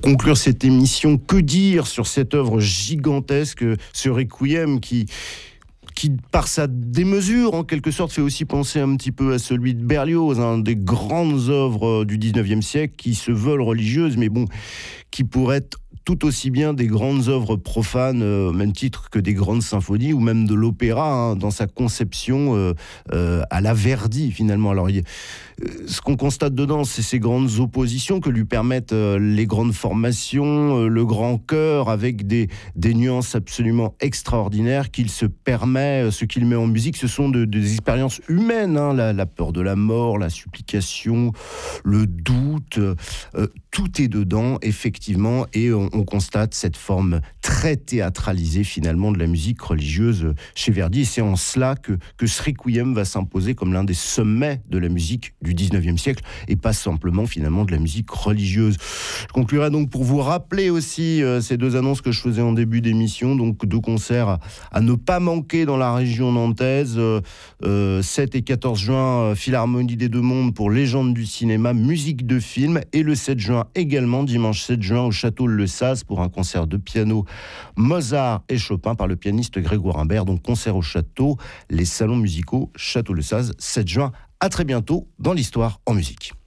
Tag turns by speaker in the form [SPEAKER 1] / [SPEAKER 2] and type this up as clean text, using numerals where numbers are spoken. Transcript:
[SPEAKER 1] conclure cette émission, que dire sur cette œuvre gigantesque, ce Requiem qui par sa démesure, en quelque sorte, fait aussi penser un petit peu à celui de Berlioz, des grandes œuvres du 19e siècle qui se veulent religieuses, mais bon, qui pourraient être tout aussi bien des grandes œuvres profanes, au même titre que des grandes symphonies, ou même de l'opéra, dans sa conception à la Verdi, finalement. Alors, ce qu'on constate dedans, c'est ces grandes oppositions que lui permettent les grandes formations, le grand chœur, avec des nuances absolument extraordinaires qu'il se permet, ce qu'il met en musique, ce sont des expériences humaines, la peur de la mort, la supplication, le doute, tout est dedans, effectivement, et on constate cette forme très théâtralisée, finalement, de la musique religieuse chez Verdi, et c'est en cela que ce Requiem va s'imposer comme l'un des sommets de la musique du 19e siècle, et pas simplement, finalement, de la musique religieuse. Je conclurai donc pour vous rappeler aussi ces deux annonces que je faisais en début d'émission, donc deux concerts à ne pas manquer dans la région nantaise, 7 et 14 juin, Philharmonie des Deux Mondes pour Légende du cinéma, musique de film, et le 7 juin également, dimanche 7 juin, au Château Le Saz pour un concert de piano Mozart et Chopin par le pianiste Grégoire Imbert. Donc concert au Château, les salons musicaux Château Le Saz, 7 juin. À très bientôt dans l'Histoire en musique.